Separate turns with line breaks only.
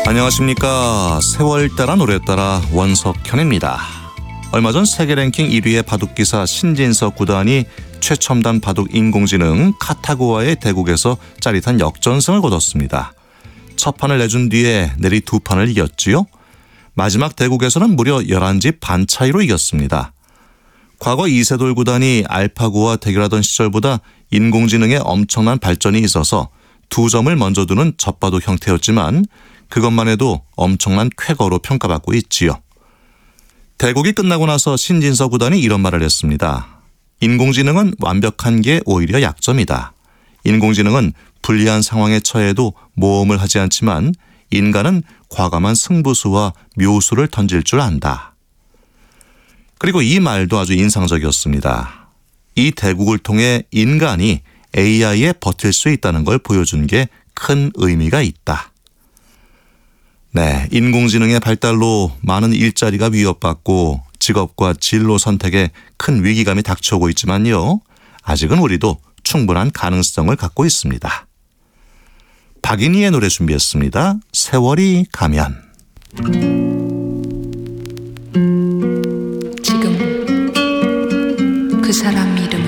안녕하십니까. 세월 따라 노래 따라 원석현입니다. 얼마 전 세계 랭킹 1위의 바둑기사 신진석 구단이 최첨단 바둑 인공지능 카타고와의 대국에서 짜릿한 역전승을 거뒀습니다. 첫 판을 내준 뒤에 내리 두 판을 이겼지요. 마지막 대국에서는 무려 11집 반 차이로 이겼습니다. 과거 이세돌 구단이 알파고와 대결하던 시절보다 인공지능의 엄청난 발전이 있어서 두 점을 먼저 두는 젖바둑 형태였지만 그것만 해도 엄청난 쾌거로 평가받고 있지요. 대국이 끝나고 나서 신진석 구단이 이런 말을 했습니다. 인공지능은 완벽한 게 오히려 약점이다. 인공지능은 불리한 상황에 처해도 모험을 하지 않지만 인간은 과감한 승부수와 묘수를 던질 줄 안다. 그리고 이 말도 아주 인상적이었습니다. 이 대국을 통해 인간이 AI에 버틸 수 있다는 걸 보여준 게 큰 의미가 있다. 네, 인공지능의 발달로 많은 일자리가 위협받고 직업과 진로 선택에 큰 위기감이 닥쳐오고 있지만요. 아직은 우리도 충분한 가능성을 갖고 있습니다. 박인희의 노래 준비했습니다. 세월이 가면.
지금 그 사람 이름